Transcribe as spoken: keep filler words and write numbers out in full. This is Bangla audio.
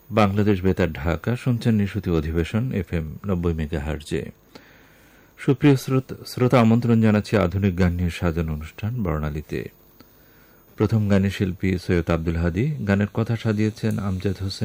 বাংলাদেশ বেতার ঢাকা, শুনছেন নিশুতি অধিবেশন এফ এম নব্বই মেগাহার্জে। সুপ্রিয় শ্রোতা, আমন্ত্রণ জানাচ্ছি আধুনিক গান নিয়ে সাজানো অনুষ্ঠান বর্ণালীতে। প্রথম গানের শিল্পী সৈয়দ আব্দুল হাদী, গানের কথা সাজিয়েছেন আমজাদ হোসেন।